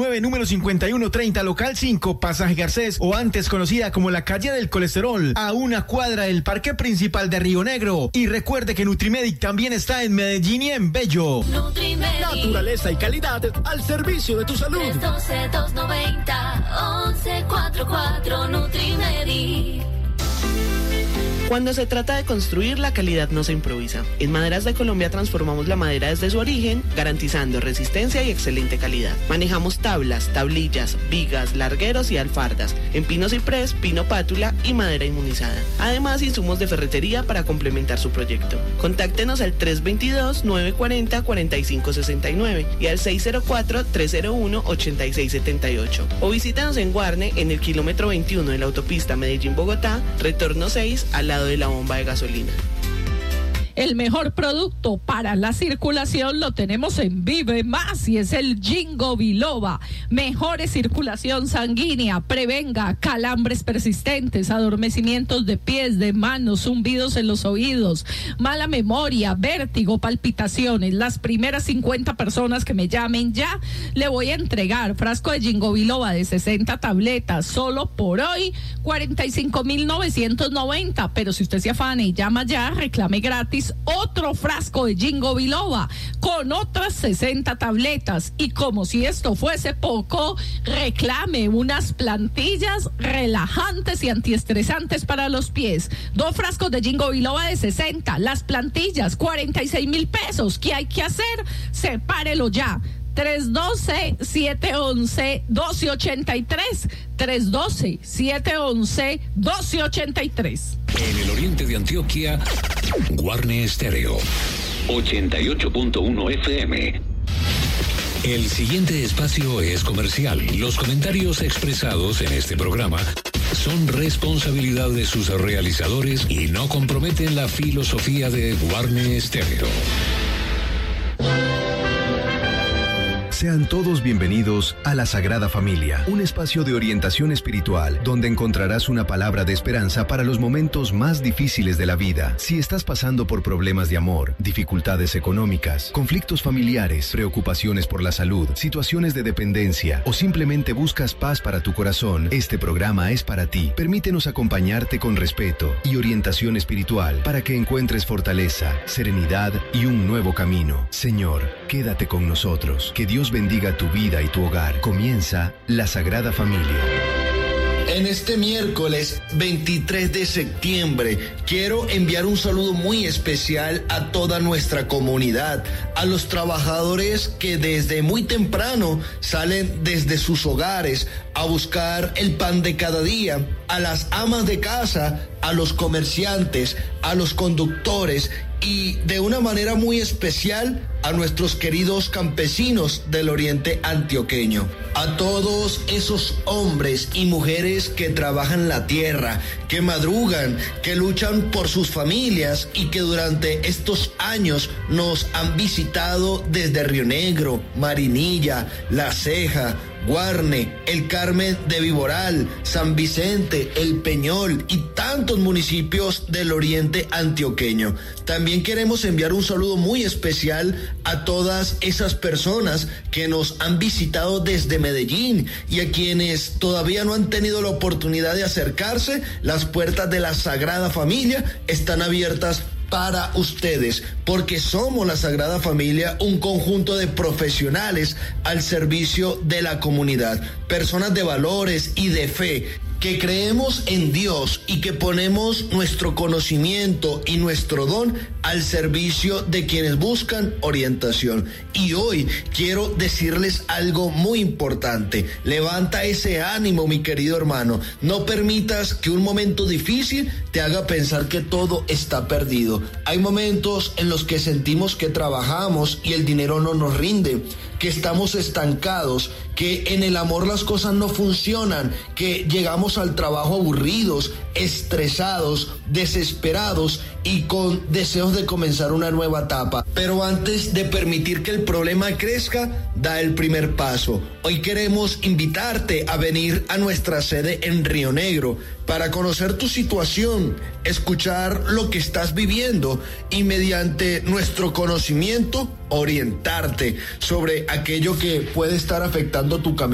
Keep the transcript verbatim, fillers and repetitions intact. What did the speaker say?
nueve, número cincuenta y uno treinta, local cinco, Pasaje Garcés, o antes conocida como la calle del colesterol, a una cuadra del parque principal de Río Negro. Y recuerde que Nutrimedic también está en Medellín y en Bello. Nutrimedic. Naturaleza y calidad al servicio de tu salud. tres uno dos, dos nueve cero, once cuarenta y cuatro, Nutrimedic. Cuando se trata de construir, la calidad no se improvisa. En Maderas de Colombia transformamos la madera desde su origen, garantizando resistencia y excelente calidad. Manejamos tablas, tablillas, vigas, largueros y alfardas, en pino ciprés, pino pátula y madera inmunizada. Además, insumos de ferretería para complementar su proyecto. Contáctenos al tres dos dos, nueve cuatro cero, cuatro cinco seis nueve y al seis cero cuatro, tres cero uno, ocho seis siete ocho. O visítanos en Guarne, en el kilómetro veintiuno de la autopista Medellín-Bogotá, retorno seis, al lado de la bomba de gasolina. El mejor producto para la circulación lo tenemos en Vive Más y es el Ginkgo Biloba. Mejore circulación sanguínea, prevenga calambres persistentes, adormecimientos de pies, de manos, zumbidos en los oídos, mala memoria, vértigo, palpitaciones. Las primeras cincuenta personas que me llamen ya, le voy a entregar frasco de Ginkgo Biloba de sesenta tabletas, solo por hoy, cuarenta y cinco mil novecientos noventa. Pero si usted se afana y llama ya, reclame gratis otro frasco de Ginkgo Biloba con otras sesenta tabletas. Y como si esto fuese poco, reclame unas plantillas relajantes y antiestresantes para los pies. Dos frascos de Ginkgo Biloba de sesenta, las plantillas cuarenta y seis mil pesos. ¿Qué hay que hacer? Sepárelo ya. tres uno dos, siete uno uno, dos ocho tres, tres uno dos, siete uno uno, dos ocho tres. En el oriente de Antioquia, Guarne Estéreo, ochenta y ocho punto uno F M. El siguiente espacio es comercial. Los comentarios expresados en este programa son responsabilidad de sus realizadores y no comprometen la filosofía de Guarne Estéreo. Sean todos bienvenidos a La Sagrada Familia, un espacio de orientación espiritual donde encontrarás una palabra de esperanza para los momentos más difíciles de la vida. Si estás pasando por problemas de amor, dificultades económicas, conflictos familiares, preocupaciones por la salud, situaciones de dependencia o simplemente buscas paz para tu corazón, este programa es para ti. Permítenos acompañarte con respeto y orientación espiritual para que encuentres fortaleza, serenidad y un nuevo camino. Señor, quédate con nosotros. Que Dios bendiga tu vida y tu hogar. Comienza La Sagrada Familia. En este miércoles veintitrés de septiembre quiero enviar un saludo muy especial a toda nuestra comunidad, a los trabajadores que desde muy temprano salen desde sus hogares a buscar el pan de cada día, a las amas de casa, a los comerciantes, a los conductores y de una manera muy especial a nuestros queridos campesinos del oriente antioqueño, a todos esos hombres y mujeres que trabajan la tierra, que madrugan, que luchan por sus familias y que durante estos años nos han visitado desde Río Negro, Marinilla, La Ceja, Guarne, El Carmen de Viboral, San Vicente, El Peñol y tantos municipios del oriente antioqueño. También queremos enviar un saludo muy especial a todas esas personas que nos han visitado desde Medellín y a quienes todavía no han tenido la oportunidad de acercarse. Las puertas de la Sagrada Familia están abiertas para ustedes, porque somos la Sagrada Familia, un conjunto de profesionales al servicio de la comunidad, personas de valores y de fe, que creemos en Dios y que ponemos nuestro conocimiento y nuestro don al servicio de quienes buscan orientación. Y hoy quiero decirles algo muy importante. Levanta ese ánimo, mi querido hermano. No permitas que un momento difícil te haga pensar que todo está perdido. Hay momentos en los que sentimos que trabajamos y el dinero no nos rinde, que estamos estancados, que en el amor las cosas no funcionan, que llegamos al trabajo aburridos, estresados, desesperados y con deseos de comenzar una nueva etapa. Pero antes de permitir que el problema crezca, da el primer paso. Hoy queremos invitarte a venir a nuestra sede en Río Negro para conocer tu situación, escuchar lo que estás viviendo y mediante nuestro conocimiento orientarte sobre aquello que puede estar afectando tu camino.